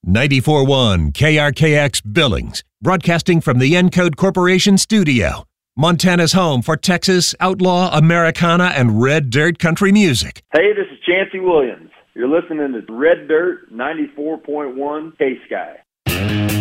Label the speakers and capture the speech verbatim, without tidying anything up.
Speaker 1: ninety-four point one K R K X Billings, broadcasting from the Encode Corporation studio. Montana's home for Texas, outlaw, Americana, and red dirt country music.
Speaker 2: Hey, this is Chancey Williams. You're listening to Red Dirt ninety-four point one K-Sky.